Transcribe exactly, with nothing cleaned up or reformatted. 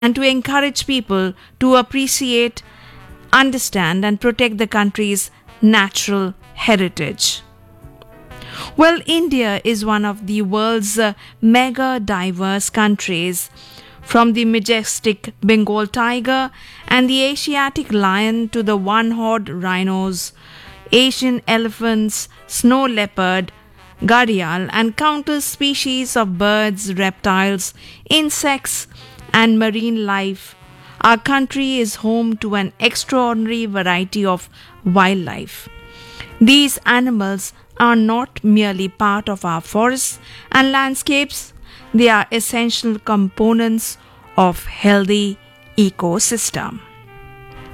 and to encourage people to appreciate, understand, and protect the country's natural heritage. Well, India is one of the world's uh, mega diverse countries, from the majestic Bengal tiger and the Asiatic lion to the one-horned rhinos, Asian elephants, snow leopard, gharial, and countless species of birds, reptiles, insects, and marine life. Our country is home to an extraordinary variety of wildlife. These animals are not merely part of our forests and landscapes, they are essential components of healthy ecosystem.